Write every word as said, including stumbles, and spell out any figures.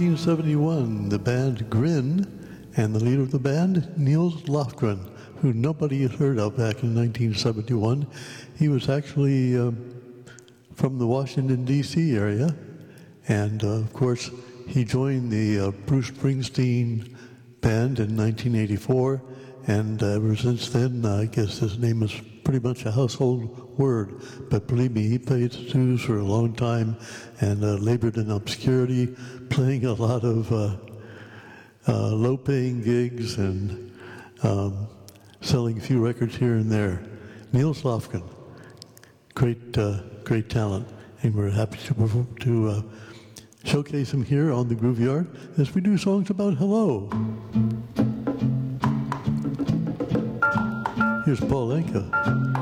nineteen seventy-one, the band Grin, and the leader of the band, Niels Lofgren, who nobody had heard of back in nineteen seventy-one. He was actually uh, from the Washington, D C area, and uh, of course, he joined the uh, Bruce Springsteen band in nineteen eighty-four, and uh, ever since then, uh, I guess his name is pretty much a household word. But believe me, he paid his dues for a long time and uh, labored in obscurity, playing a lot of uh, uh, low-paying gigs and um, selling a few records here and there. Niels Lofgren, great, uh, great talent, and we're happy to perform, to uh, showcase him here on the Groove Yard as we do songs about hello. Here's Paul Anka.